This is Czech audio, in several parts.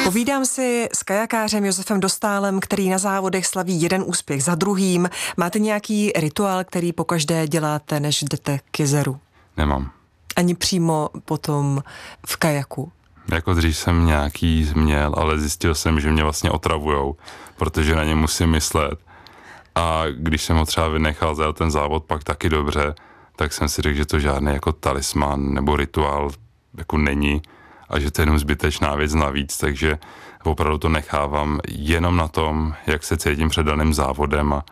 Povídám si s kajakářem Josefem Dostálem, který na závodech slaví jeden úspěch za druhým. Máte nějaký rituál, který pokaždé děláte, než jdete k jezeru? Nemám. Ani přímo potom v kajaku? Jako dřív jsem nějaký měl, ale zjistil jsem, že mě vlastně otravujou, protože na ně musím myslet. A když jsem ho třeba vynechal, zajel ten závod pak taky dobře, tak jsem si řekl, že to žádný jako talisman nebo rituál jako není a že to je jenom zbytečná věc navíc, takže opravdu to nechávám jenom na tom, jak se cítím před daným závodem a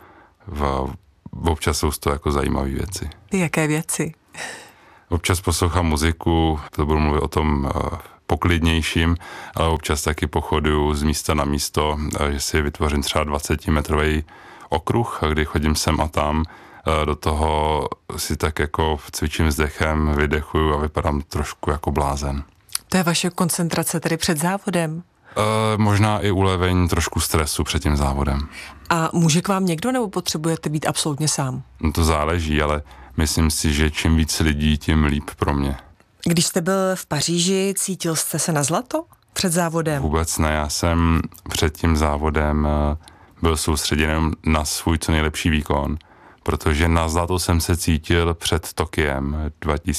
občas jsou to jako zajímavé věci. Jaké věci? Občas poslouchám muziku, to budu mluvit o tom poklidnějším, ale občas taky pochoduju z místa na místo, že si vytvořím třeba 20-metrový okruh, kdy chodím sem a tam, do toho si tak jako cvičím s dechem, vydechuju a vypadám trošku jako blázen. To je vaše koncentrace tedy před závodem? Možná i ulevení trošku stresu před tím závodem. A může k vám někdo, nebo potřebujete být absolutně sám? No to záleží, ale myslím si, že čím víc lidí, tím líp pro mě. Když jste byl v Paříži, cítil jste se na zlato před závodem? Vůbec ne, já jsem před tím závodem byl soustředěn na svůj co nejlepší výkon, protože na zlato jsem se cítil před Tokiem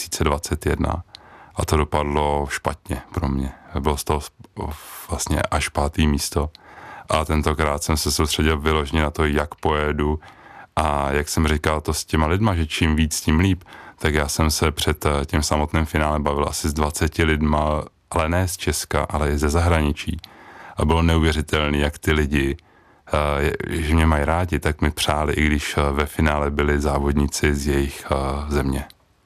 2021 a to dopadlo špatně pro mě. Bylo z toho vlastně až 5. místo a tentokrát jsem se soustředil vyloženě na to, jak pojedu a jak jsem říkal to s těma lidma, že čím víc, tím líp, tak já jsem se před tím samotným finále bavil asi s 20 lidma, ale ne z Česka, ale i ze zahraničí. A bylo neuvěřitelné, jak ty lidi, že mě mají rádi, tak mi přáli, i když ve finále byli závodníci z jejich země.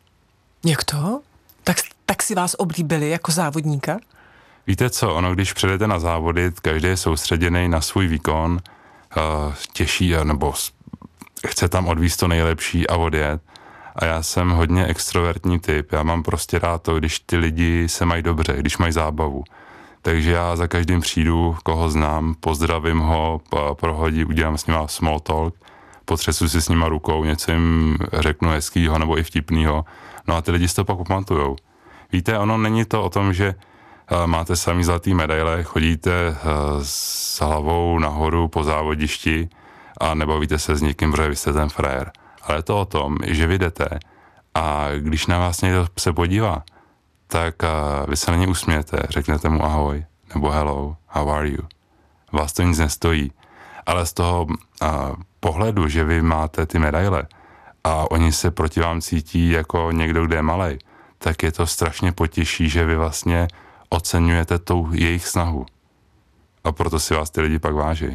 Jak to? Tak si vás oblíbili jako závodníka? Víte co, ono, když přijdete na závody, každý je soustředěný na svůj výkon, těší, nebo chce tam odvízt to nejlepší a odjet. A já jsem hodně extrovertní typ, já mám prostě rád to, když ty lidi se mají dobře, když mají zábavu. Takže já za každým přijdu, koho znám, pozdravím ho, prohodí, udělám s nima small talk, potřesu si s nima rukou, něco jim řeknu hezkýho nebo i vtipnýho, no a ty lidi si to pak pamatujou. Víte, ono není to o tom, že máte samý zlatý medaile, chodíte s hlavou nahoru po závodišti a nebavíte se s někým, protože vy jste ten frajer. Ale je to o tom, že vy jdete a když na vás někdo se podívá, tak vy se na něj usmějete, řeknete mu ahoj, nebo hello, how are you. Vás to nic nestojí. Ale z toho pohledu, že vy máte ty medaile a oni se proti vám cítí jako někdo, kdo je malej, tak je to strašně potěší, že vy vlastně oceňujete tou jejich snahu. A proto si vás ty lidi pak váží.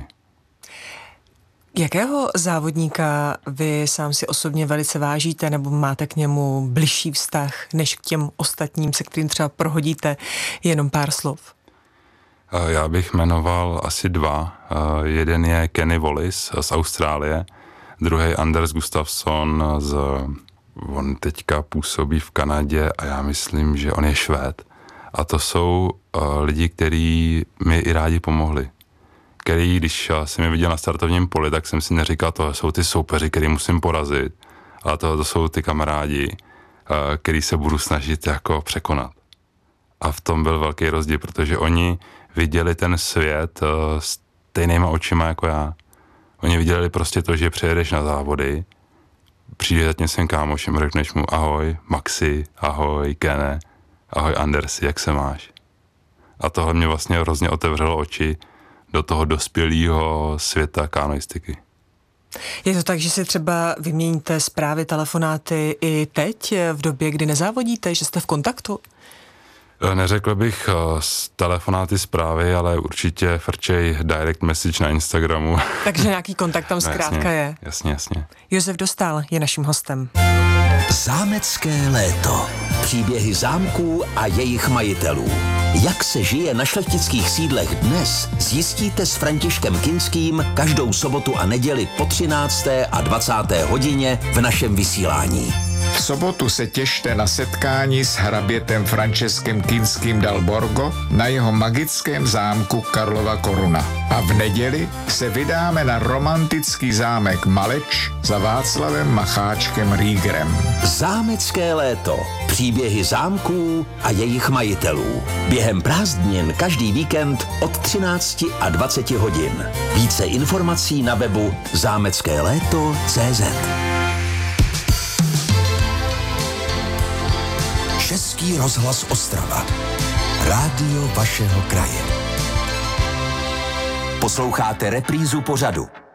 Jakého závodníka vy sám si osobně velice vážíte nebo máte k němu bližší vztah než k těm ostatním, se kterým třeba prohodíte jenom pár slov? Já bych jmenoval asi 2. Jeden je Kenny Wallace z Austrálie, druhý Anders Gustafsson on teďka působí v Kanadě a já myslím, že on je Švéd. A to jsou lidi, kteří mi i rádi pomohli. Který, když jsem je viděl na startovním poli, tak jsem si neříkal, to jsou ty soupeři, který musím porazit, ale to jsou ty kamarádi, který se budu snažit jako překonat. A v tom byl velký rozdíl, protože oni viděli ten svět stejnýma očima jako já. Oni viděli prostě to, že přijedeš na závody, přijde za tím svým kámošem, řekneš mu ahoj Maxi, ahoj Kene, ahoj Andersi, jak se máš? A tohle mě vlastně hrozně otevřelo oči do toho dospělého světa kanoistiky. Je to tak, že si třeba vyměníte zprávy, telefonáty i teď, v době, kdy nezávodíte, že jste v kontaktu? Neřekl bych telefonáty, zprávy, ale určitě frčej direct message na Instagramu. Takže nějaký kontakt tam zkrátka je. Jasně. Josef Dostál je naším hostem. Zámecké léto. Příběhy zámků a jejich majitelů. Jak se žije na šlechtických sídlech dnes, zjistíte s Františkem Kinským každou sobotu a neděli po 13. a 20. hodině v našem vysílání. V sobotu se těšte na setkání s hrabětem Franceskem Kinským dal Borgo na jeho magickém zámku Karlova Koruna. A v neděli se vydáme na romantický zámek Maleč za Václavem Macháčkem Riegerem. Zámecké léto. Příběhy zámků a jejich majitelů. Během prázdnin každý víkend od 13 a 20 hodin. Více informací na webu zámeckéléto.cz. Český rozhlas Ostrava. Rádio vašeho kraje. Posloucháte reprízu pořadu.